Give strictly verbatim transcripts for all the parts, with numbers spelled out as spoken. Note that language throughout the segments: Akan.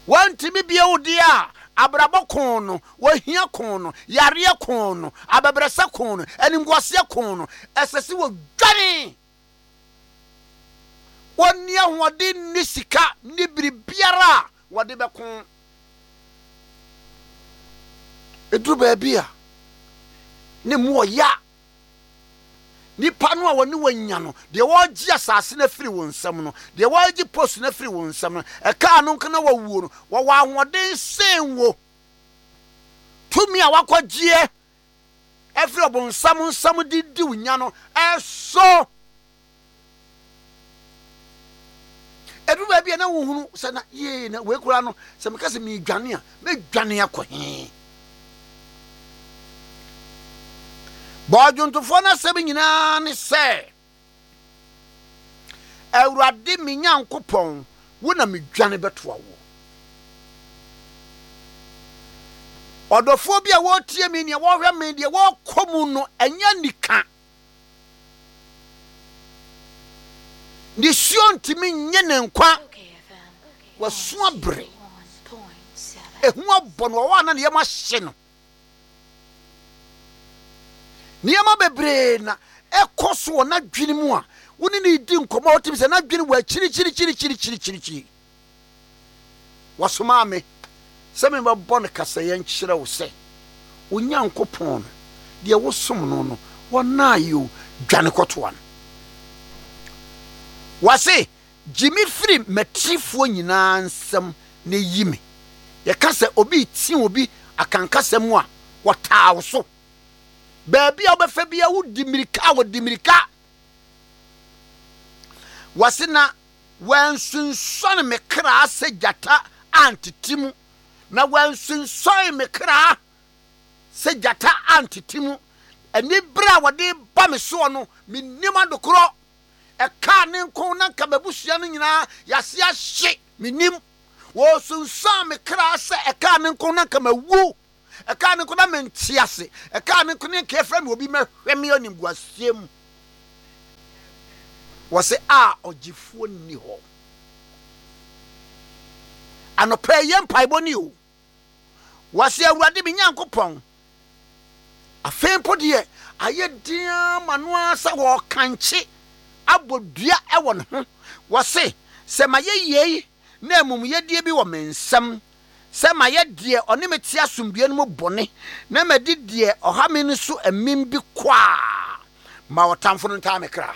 wantimi bia wo dia abrabo kon no wahia kon no yare kon no ababresa kon no animguase kon no esese wo dwane woni ahode ni sika ni biribiara wode bekon eduru baabia ne mu oya nipa no a woni wanya no de wogi asase na firi won nsam no de wogi post na firi won nsam no e ka no nka na wawuo no wo wa ahoden senwo tumi a wakogie efiri obon nsam nsam didi wunya no eso edu ba bia na wo hunu se na ye na we kura no se me kase me dwane a me dwane akohe Bajuntufo na sebi nyina ne se Awurade me Nyankopɔn wo na me dwane betoa wo Odofo bia wo tie me ne wo hwe me de wo komu no anya nika Ni sionti me nye ne nkwa waso abre ehu abɔ no wa na ne yema hye no Niyama bebre na ekoso na dwene mu a woni ne di nkomo otim se na dwene wa chiri chiri chiri chiri chiri chiri chiri wasoma me se me bɔ ne kasa ye nkyere wo se Onyankopɔn de wo som no no wona yo dwane kotoa no wase Jimmy free matifo nyina nsam ne yime ye kasa obi ti obi akankasa mu a wotaawo so Baby obefa bia wo dimirika wo dimirika wasina wansunson me kra se jata antitimu na wansunson me kra se jata antitimu eni bra wode ba me so no me nima dokoro e ka ne nko na ka babusua no nyina yase ahye me nim wo sunson me kra se e ka ne nko na ka mawu e ka ne kuna mentiase e ka ne kuna ke fra me obi mahweme onimguasem wo se a ogifuo ni ho anopa ye mpaibo ni o wo se Awurade bi Nyankopɔn afempo de aye dia manoa sa wo kanche abodua e wo no ho wo se se maye yei na emum ye die bi wo mensam se maye die oni meti asombie no mo bone na madi die oha me no so amim bi kwa ma wotamfo no nta mekra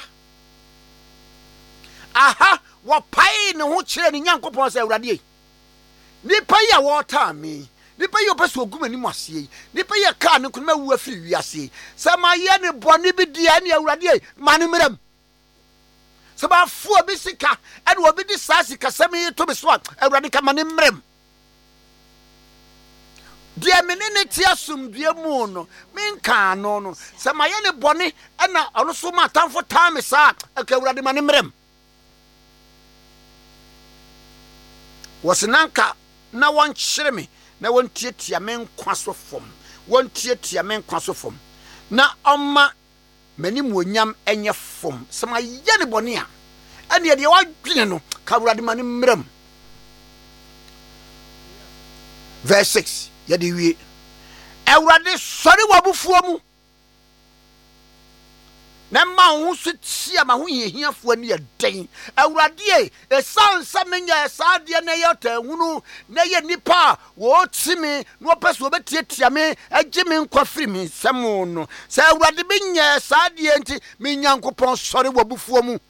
aha wo pai ne ho kire ni Nyankopɔn se Awurade nipa ya wo ta me nipa ya opeso ogumani mu ase nipa ya ka ne kunma wu afiri wiase se maye ne bone bi die ne Awurade mane mram se ba fu obi sika ene obi di sasi kasemi to be so Awurade ka mane mram dia menene ti asumdue mu no menka no no se maye ne bone ena ono so ma tamfo time sa aka Awurade mane mrem wosenanka na won kyere me na won tietia men kwaso fom won tietia men kwaso fom na omma mani muonyam enye fom se maye ne bone a ene de wadwene no ka Awurade mane mrem verse six yadi wie Awurade sori wabufuo mu na ma hu so tia ma hu yehiafo ani eden Awurade e sansa menya saade na yota hunu na ye nipa wo timi no peso betietia me agi me nkwa firi me nsam no sa Awurade benya saade enti me Nyankopɔn sori wabufuo mu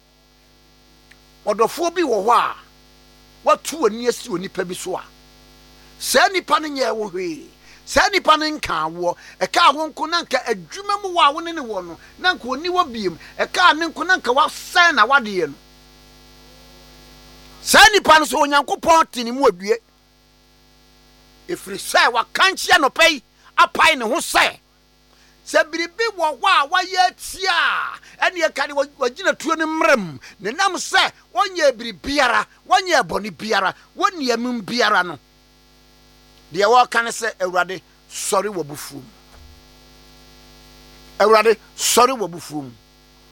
odofo bi wo ho a watu ani asi onipa bi so a se nipa ne nye wo hwe se nipa ne nka wo e ka ho nko na nka adwuma mu wa wo ne ne wo no na nka oni wo biem e ka ne nko na nka wa san na wade ye no se nipa no so Onyankopɔn tini mu adue efiri se wa kanchia no pei apai ne ho se se biribi wo wa wa ye tia ene ye ka ne wagina tuo ne mrem ne nam se wonye biribiara wonye boni biara woni amum biara no de wa kan se Awurade sori wabufuum Awurade sori wabufuum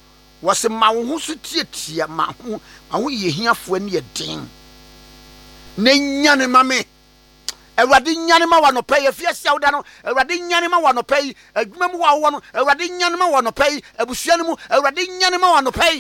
wase ma wo ho so tietia ma ho ma ho yehiafo ani eden ne nyane ma me Awurade nyane ma wa no pay afiase awda no Awurade nyane ma wa no pay adwuma mu wa wo no Awurade nyane ma wa no pay abusua no mu Awurade nyane ma wa no pay